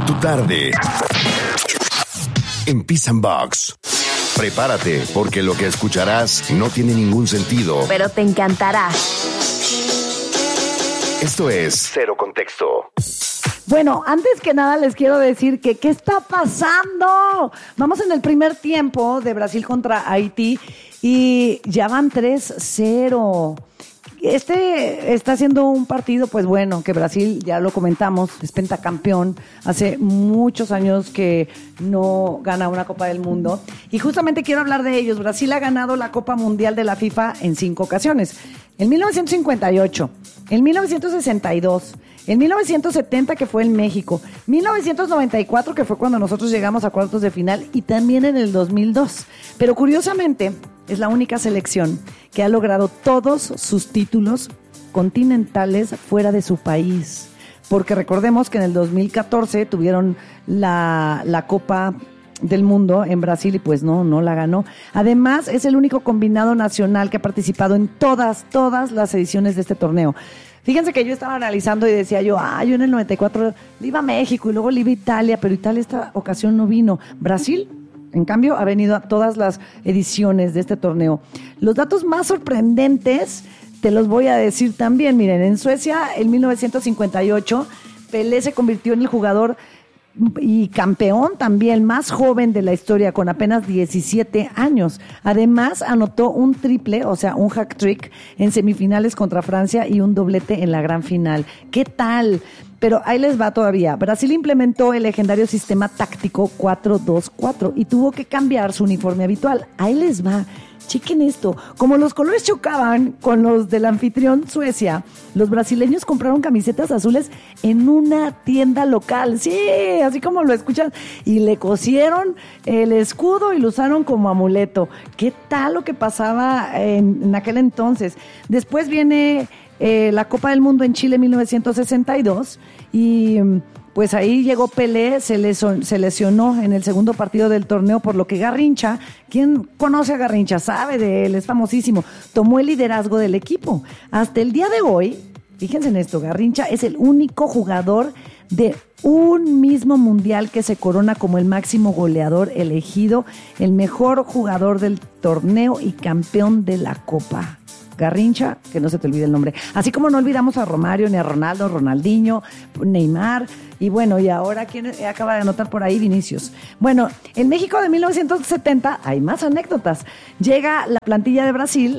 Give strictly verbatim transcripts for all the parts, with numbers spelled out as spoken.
Tu tarde. En Peace and Box. Prepárate, porque lo que escucharás no tiene ningún sentido. Pero te encantará. Esto es Cero Contexto. Bueno, antes que nada les quiero decir que ¿qué está pasando? Vamos en el primer tiempo de Brasil contra Haití y ya van tres cero. Este está siendo un partido, pues bueno, que Brasil, ya lo comentamos, es pentacampeón. Hace muchos años que no gana una Copa del Mundo. Y justamente quiero hablar de ellos. Brasil ha ganado la Copa Mundial de la FIFA en cinco ocasiones. En mil novecientos cincuenta y ocho, en mil novecientos sesenta y dos, en mil novecientos setenta, que fue en México, mil novecientos noventa y cuatro, que fue cuando nosotros llegamos a cuartos de final, y también en el dos mil dos. Pero curiosamente, es la única selección que ha logrado todos sus títulos continentales fuera de su país. Porque recordemos que en el dos mil catorce tuvieron la, la Copa del Mundo en Brasil y pues no, no la ganó. Además, es el único combinado nacional que ha participado en todas, todas las ediciones de este torneo. Fíjense que yo estaba analizando y decía yo, ah, yo en el noventa y cuatro le iba a México y luego le iba a Italia, pero Italia esta ocasión no vino. Brasil, en cambio, ha venido a todas las ediciones de este torneo. Los datos más sorprendentes te los voy a decir también. Miren, en Suecia, en mil novecientos cincuenta y ocho, Pelé se convirtió en el jugador y campeón también más joven de la historia, con apenas diecisiete años. Además, anotó un triple, o sea, un hack trick en semifinales contra Francia y un doblete en la gran final. ¿Qué tal? Pero ahí les va todavía. Brasil implementó el legendario sistema táctico cuatro dos cuatro y tuvo que cambiar su uniforme habitual. Ahí les va. Chequen esto. Como los colores chocaban con los del anfitrión Suecia, los brasileños compraron camisetas azules en una tienda local. Sí, así como lo escuchan. Y le cosieron el escudo y lo usaron como amuleto. ¿Qué tal lo que pasaba en, en aquel entonces? Después viene eh, la Copa del Mundo en Chile en mil novecientos sesenta y dos y pues ahí llegó Pelé, se lesionó, se lesionó en el segundo partido del torneo, por lo que Garrincha, ¿quién conoce a Garrincha? Sabe de él, es famosísimo, tomó el liderazgo del equipo. Hasta el día de hoy, fíjense en esto, Garrincha es el único jugador de un mismo mundial que se corona como el máximo goleador elegido, el mejor jugador del torneo y campeón de la Copa. Garrincha, que no se te olvide el nombre. Así como no olvidamos a Romario, ni a Ronaldo, Ronaldinho, Neymar, y bueno, y ahora, ¿quién acaba de anotar por ahí? Vinicius. Bueno, en México de mil novecientos setenta hay más anécdotas. Llega la plantilla de Brasil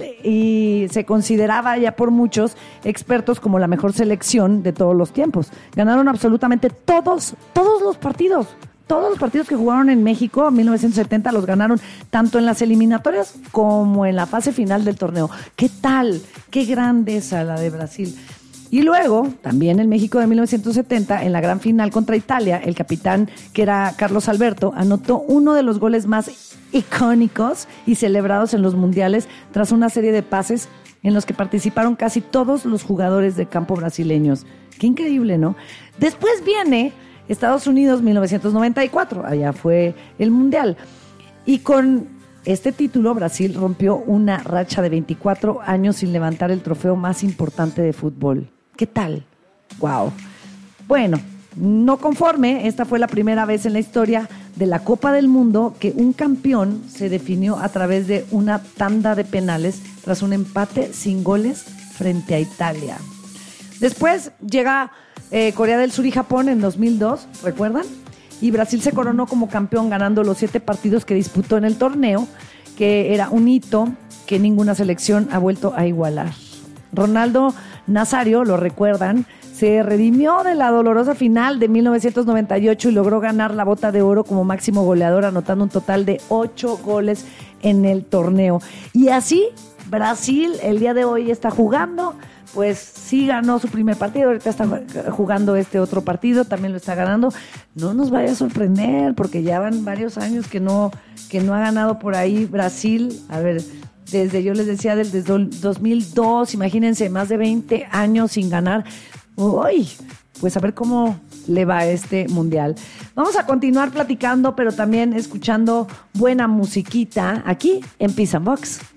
y se consideraba ya por muchos expertos como la mejor selección de todos los tiempos. Ganaron absolutamente todos, todos los partidos. Todos los partidos que jugaron en México en mil novecientos setenta los ganaron tanto en las eliminatorias como en la fase final del torneo. ¿Qué tal? ¡Qué grandeza la de Brasil! Y luego, también en México de mil novecientos setenta, en la gran final contra Italia, el capitán, que era Carlos Alberto, anotó uno de los goles más icónicos y celebrados en los mundiales tras una serie de pases en los que participaron casi todos los jugadores de campo brasileños. ¡Qué increíble!, ¿no? Después viene Estados Unidos, mil novecientos noventa y cuatro, allá fue el Mundial. Y con este título, Brasil rompió una racha de veinticuatro años sin levantar el trofeo más importante de fútbol. ¿Qué tal? ¡Wow! Bueno, no conforme, esta fue la primera vez en la historia de la Copa del Mundo que un campeón se definió a través de una tanda de penales tras un empate sin goles frente a Italia. Después llega eh, Corea del Sur y Japón en dos mil dos, ¿recuerdan? Y Brasil se coronó como campeón ganando los siete partidos que disputó en el torneo, que era un hito que ninguna selección ha vuelto a igualar. Ronaldo Nazario, lo recuerdan, se redimió de la dolorosa final de mil novecientos noventa y ocho y logró ganar la Bota de Oro como máximo goleador, anotando un total de ocho goles en el torneo. Y así, Brasil el día de hoy está jugando. Pues sí ganó su primer partido, ahorita está jugando este otro partido, también lo está ganando. No nos vaya a sorprender, porque ya van varios años que no, que no ha ganado por ahí Brasil. A ver, desde, yo les decía, desde dos mil dos, imagínense, más de veinte años sin ganar. Uy, pues a ver cómo le va a este mundial. Vamos a continuar platicando, pero también escuchando buena musiquita aquí en Peace and Box.